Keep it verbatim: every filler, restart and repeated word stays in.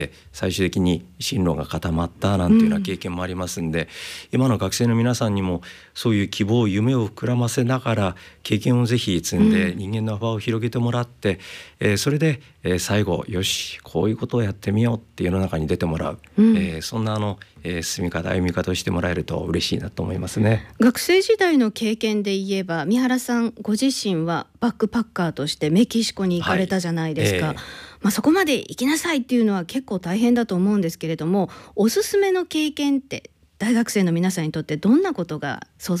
最終的に進路が固まったなんていうような経験もありますんで、うん、今の学生の皆さんにもそういう希望夢を膨らませながら経験をぜひ積んで人間の幅を広げてもらって、うんえー、それで、えー、最後よしこういうことをやってみようっていう世の中に出てもらう、うんえー、そんなあの、えー、進み方歩み方をしてもらえると嬉しいなと思いますね。 学生時代の経験で言えば三原さんご自身はバックパッカーとしてメキシコに行かれたじゃないですか、はいえーまあ、そこまで行きなさいっていうのは結構大変だと思うんですけれども、おすすめの経験って大学生の皆さんにとってどんなことが想像